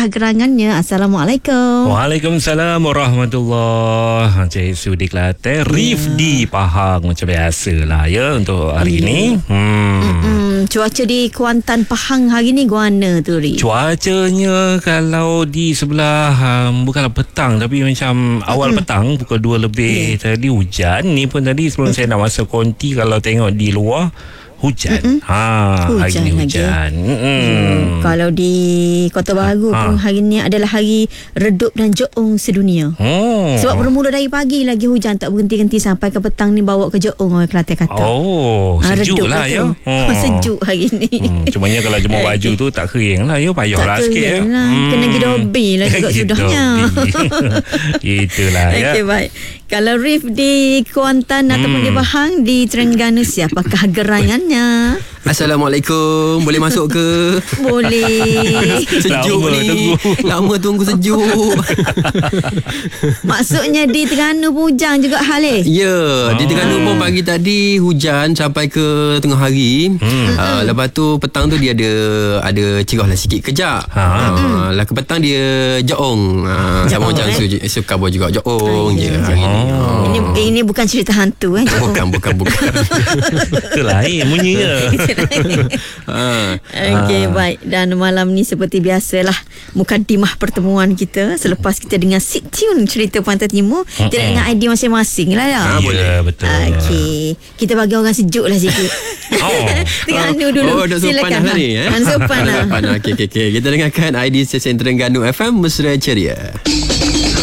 apakah gerangannya? Assalamualaikum. Waalaikumsalam warahmatullahi. Encik Su di Kelantan, Rif di Pahang macam biasalah ya untuk hari ini. Cuaca di Kuantan Pahang hari ni guana tu, Rif? Cuacanya kalau di sebelah bukanlah petang tapi macam awal petang pukul 2 lebih tadi hujan. Ni pun tadi sebelum saya nak masuk konti, kalau tengok di luar hujan. Hari ni hujan. Kalau di Kota Baru pun hari ni adalah hari redup dan joong sedunia. Sebab bermula dari pagi lagi hujan, tak berhenti-henti sampai ke petang ni bawa ke joong, orang Kelantan kata. Sejuk lah ya. Sejuk hari ni. Cumanya kalau jemur baju tu tak kering lah ya, payahlah sikit ya. Kena pergi dobi lah juga sudahnya. Itulah ya. Okey, baik. Kalau Rif di Kuantan ataupun di Pahang, di Terengganu, siapakah gerangannya? Assalamualaikum. Boleh masuk ke? Boleh. Sejuk ni. Lama tunggu sejuk. Maksudnya di Terengganu pun hujan juga Halih? Ya, di Terengganu pun pagi tadi hujan sampai ke tengah hari. Lepas tu petang tu dia ada cerah lah sikit kejap. Lah ke petang dia joong. Sama macam suka buat juga joong je hari ni. Ini bukan cerita hantu Bukan. Itu lain bunyinya. Okey, baik. Dan malam ni seperti biasalah, mukadimah pertemuan kita selepas kita dengar sit tune cerita Pantai Timur, kita nak dengar idea masing-masing lah ya. Boleh, betul. Okey, kita bagi orang sejuk lah sikit. Terengganu dulu. Silakan lah. Sopan lah. Okey. Kita dengarkan idea stesen Terengganu FM Mesra Ceria.